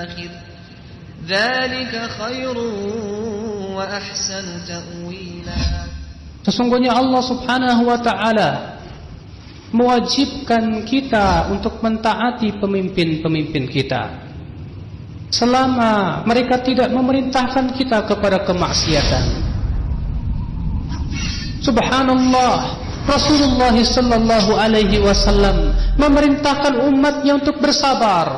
ذلك خير وأحسن تأويلا. Sesungguhnya Allah Subhanahu wa taala mewajibkan kita untuk mentaati pemimpin-pemimpin kita selama mereka tidak memerintahkan kita kepada kemaksiatan. Subhanallah, Rasulullah sallallahu alaihi wasallam memerintahkan umatnya untuk bersabar